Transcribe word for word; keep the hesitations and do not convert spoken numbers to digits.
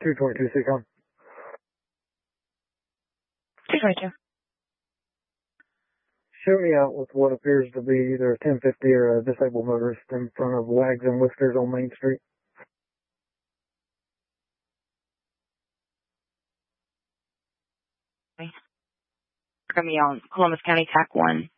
two twenty-two, Seacom. two twenty-two. Show me out with what appears to be either a ten fifty or a disabled motorist in front of Wags and Whiskers on Main Street. Okay. Gonna be on Columbus County T A C one.